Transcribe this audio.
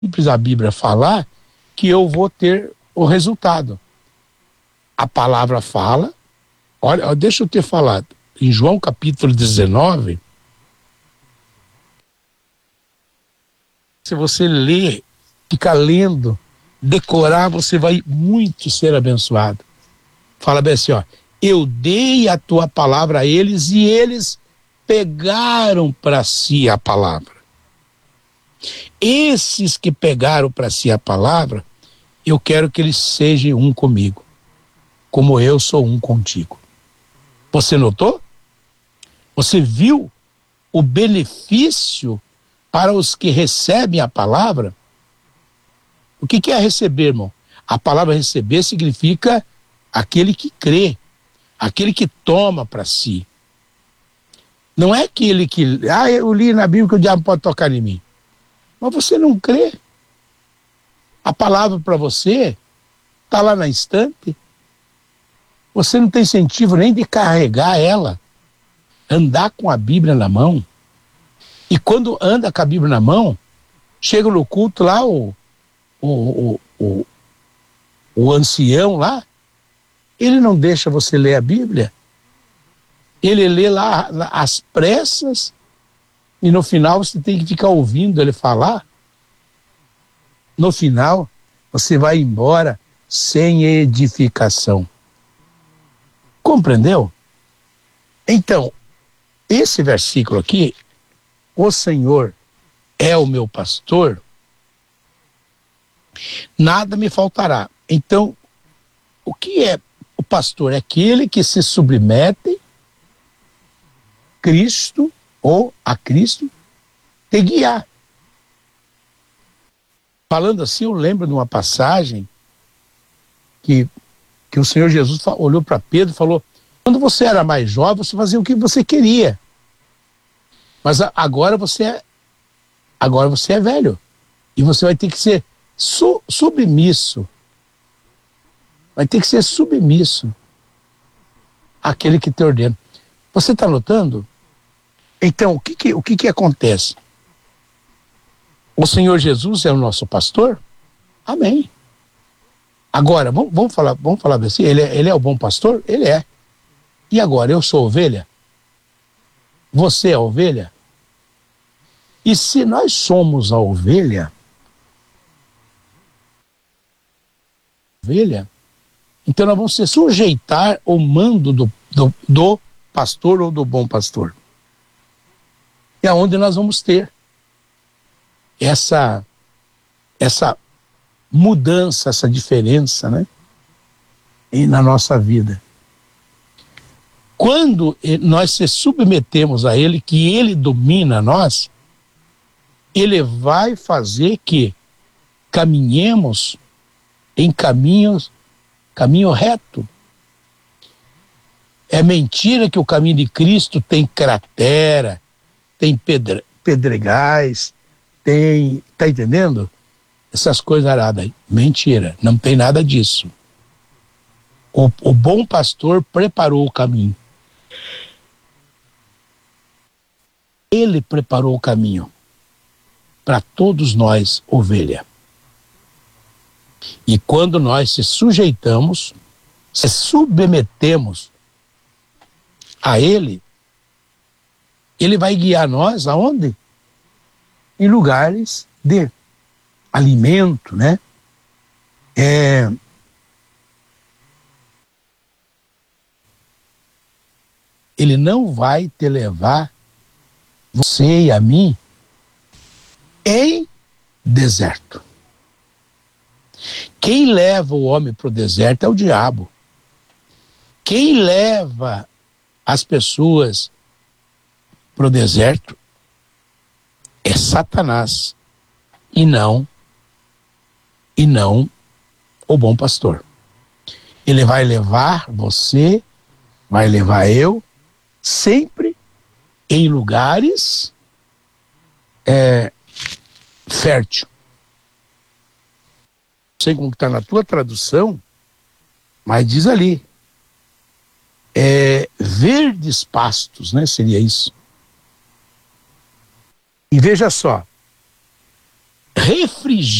simples a Bíblia falar que eu vou ter o resultado. A palavra fala, olha, deixa eu ter falado, em João capítulo 19, se você ler, ficar lendo, decorar, você vai muito ser abençoado. Fala bem assim, ó, eu dei a tua palavra a eles e eles pegaram para si a palavra. Esses que pegaram para si a palavra, eu quero que eles sejam um comigo, como eu sou um contigo. Você notou? Você viu o benefício para os que recebem a palavra? O que é receber, irmão? A palavra receber significa aquele que crê, aquele que toma para si. Não é aquele que, eu li na Bíblia que o diabo pode tocar em mim. Mas você não crê. A palavra para você está lá na estante. Você não tem incentivo nem de carregar ela. Andar com a Bíblia na mão. E quando anda com a Bíblia na mão, chega no culto lá, o ancião lá, ele não deixa você ler a Bíblia. Ele lê lá às pressas e no final você tem que ficar ouvindo ele falar. No final, você vai embora sem edificação. Compreendeu? Então, esse versículo aqui, o Senhor é o meu pastor, nada me faltará. Então, o que é o pastor? É aquele que se submete Cristo ou a Cristo te guiar. Falando assim, eu lembro de uma passagem que o Senhor Jesus olhou para Pedro e falou: quando você era mais jovem, você fazia o que você queria. Mas agora você é velho. E você vai ter que ser submisso. Vai ter que ser submisso àquele que te ordena. Você está notando? Então, o que acontece? O Senhor Jesus é o nosso pastor? Amém. Agora, vamos falar assim, ele é o bom pastor? Ele é. E agora, eu sou ovelha? Você é ovelha? E se nós somos a ovelha, então nós vamos se sujeitar ao mando do pastor ou do bom pastor. E aonde nós vamos ter essa mudança, essa diferença, né? E na nossa vida. Quando nós se submetemos a Ele, que Ele domina nós, Ele vai fazer que caminhemos em caminho reto. É mentira que o caminho de Cristo tem cratera, tem pedregais, tá entendendo? Essas coisas aradas aí. Mentira, não tem nada disso. O bom pastor preparou o caminho. Ele preparou o caminho para todos nós, ovelha. E quando nós se sujeitamos, se submetemos a Ele, Ele vai guiar nós aonde? Em lugares de alimento, né? Ele não vai te levar, você e a mim, em deserto. Quem leva o homem para o deserto é o diabo. Quem leva as pessoas para o deserto é Satanás e não o bom pastor. Ele vai levar você, vai levar eu, sempre em lugares fértil. Não sei como está na tua tradução, mas diz ali, verdes pastos, né? Seria isso. E veja só, refrigério